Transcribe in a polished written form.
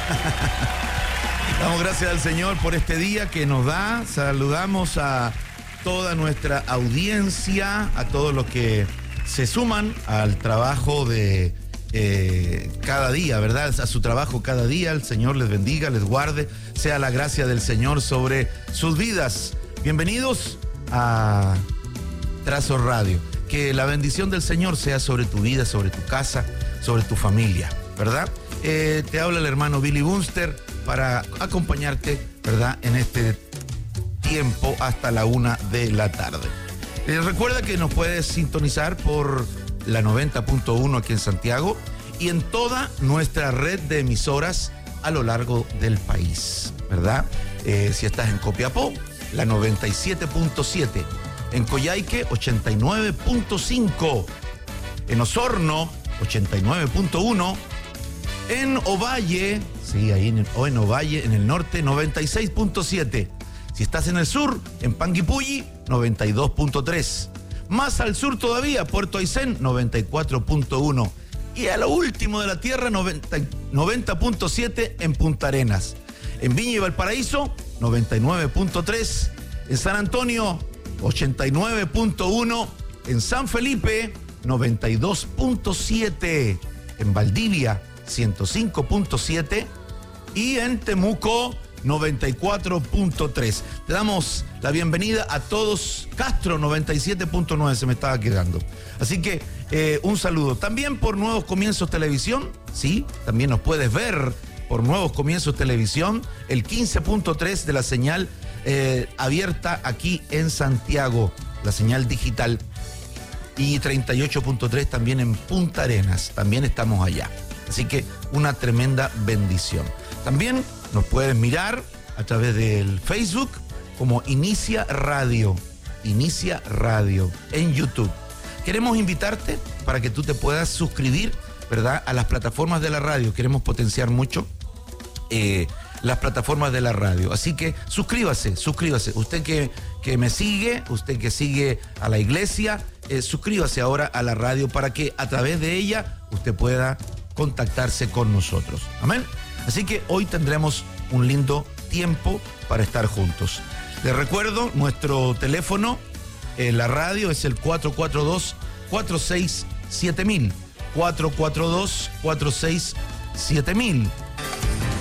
Damos gracias al Señor por este día que nos da. Saludamos a toda nuestra audiencia, a todos los que se suman al trabajo de cada día, ¿verdad? A su trabajo cada día. El Señor les bendiga, les guarde. Sea la gracia del Señor sobre sus vidas. Bienvenidos a Trazo Radio. Que la bendición del Señor sea sobre tu vida, sobre tu casa, sobre tu familia, ¿verdad? Te habla el hermano Billy Bunster para acompañarte, ¿verdad? En este tiempo hasta la 1 de la tarde. Recuerda que nos puedes sintonizar por la 90.1 aquí en Santiago y en toda nuestra red de emisoras a lo largo del país, ¿verdad? Si estás en Copiapó, la 97.7, en Coyhaique 89.5, en Osorno 89.1, en Ovalle, sí, ahí en Ovalle, en el norte 96.7. Si estás en el sur, en Panguipulli 92.3. Más al sur todavía, Puerto Aysén 94.1. Y a lo último de la tierra 90.7 en Punta Arenas. En Viña y Valparaíso 99.3. En San Antonio 89.1. En San Felipe 92.7. En Valdivia 105.7. Y en Temuco 94.3. Te damos la bienvenida a todos. Castro 97.9 se me estaba quedando. Así que un saludo. También por Nuevos Comienzos Televisión. Sí, también nos puedes ver por Nuevos Comienzos Televisión. El 15.3 de la señal abierta aquí en Santiago. La señal digital. Y 38.3 también en Punta Arenas. También estamos allá. Así que una tremenda bendición. También nos puedes mirar a través del Facebook como Inicia Radio en YouTube. Queremos invitarte para que tú te puedas suscribir, ¿verdad?, a las plataformas de la radio. Queremos potenciar mucho las plataformas de la radio. Así que suscríbase. Usted que me sigue, usted que sigue a la iglesia, suscríbase ahora a la radio para que a través de ella usted pueda contactarse con nosotros. Amén. Así que hoy tendremos un lindo tiempo para estar juntos. Les recuerdo, nuestro teléfono en la radio es el 442-467000. 442-467000.